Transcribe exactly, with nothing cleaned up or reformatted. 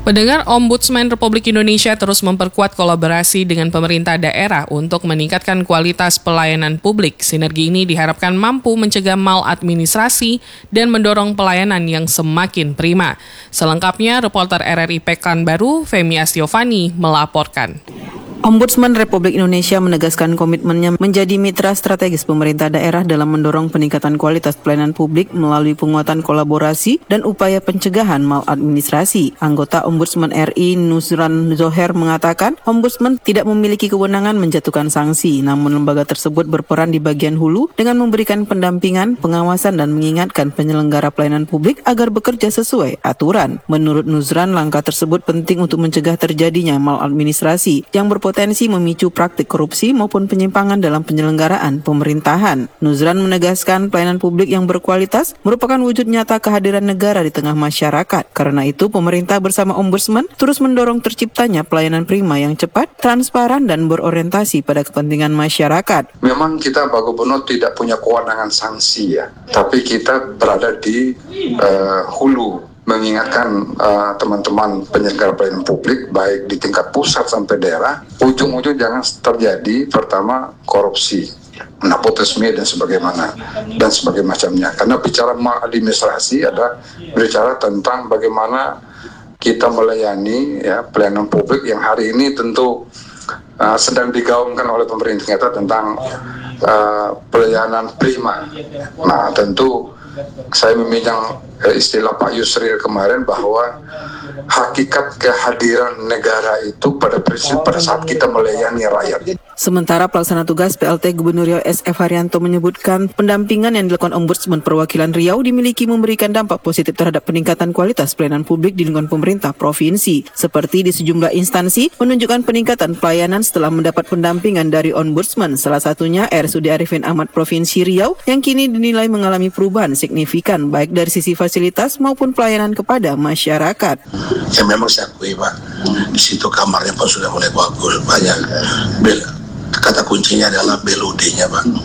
Pendengar, Ombudsman Republik Indonesia terus memperkuat kolaborasi dengan pemerintah daerah untuk meningkatkan kualitas pelayanan publik. Sinergi ini diharapkan mampu mencegah maladministrasi dan mendorong pelayanan yang semakin prima. Selengkapnya, reporter R R I Pekanbaru, Femi Astiovani, melaporkan. Ombudsman Republik Indonesia menegaskan komitmennya menjadi mitra strategis pemerintah daerah dalam mendorong peningkatan kualitas pelayanan publik melalui penguatan kolaborasi dan upaya pencegahan maladministrasi. Anggota Ombudsman R I Nuzran Zoher mengatakan, Ombudsman tidak memiliki kewenangan menjatuhkan sanksi, namun lembaga tersebut berperan di bagian hulu dengan memberikan pendampingan, pengawasan, dan mengingatkan penyelenggara pelayanan publik agar bekerja sesuai aturan. Menurut Nuzran, langkah tersebut penting untuk mencegah terjadinya maladministrasi yang berpotensi potensi memicu praktik korupsi maupun penyimpangan dalam penyelenggaraan pemerintahan. Nuzran menegaskan pelayanan publik yang berkualitas merupakan wujud nyata kehadiran negara di tengah masyarakat. Karena itu, pemerintah bersama Ombudsman terus mendorong terciptanya pelayanan prima yang cepat, transparan, dan berorientasi pada kepentingan masyarakat. Memang kita Pak Gubernur tidak punya kewenangan sanksi ya, tapi kita berada di uh, hulu. Mengingatkan uh, teman-teman penyelenggara pelayanan publik baik di tingkat pusat sampai daerah, ujung-ujung jangan terjadi pertama korupsi, nepotisme dan sebagaimana dan sebagainya macamnya. Karena bicara maladministrasi adalah bicara tentang bagaimana kita melayani ya pelayanan publik yang hari ini tentu uh, sedang digaungkan oleh pemerintah kita tentang uh, pelayanan prima. Nah, tentu saya meminjam istilah Pak Yusril kemarin bahwa hakikat kehadiran negara itu pada prinsip pada saat kita melayani rakyat. Sementara pelaksana tugas P L T Gubernur Riau S F Haryanto menyebutkan pendampingan yang dilakukan Ombudsman Perwakilan Riau dimiliki memberikan dampak positif terhadap peningkatan kualitas pelayanan publik di lingkungan pemerintah provinsi. Seperti di sejumlah instansi menunjukkan peningkatan pelayanan setelah mendapat pendampingan dari Ombudsman. Salah satunya R S U D Arifin Ahmad Provinsi Riau yang kini dinilai mengalami perubahan signifikan baik dari sisi fasilitas maupun pelayanan kepada masyarakat. Ya memang saya akui Pak, di situ kamarnya Pak sudah mulai bagus, banyak bel. Kata kuncinya adalah B L U D-nya Pak.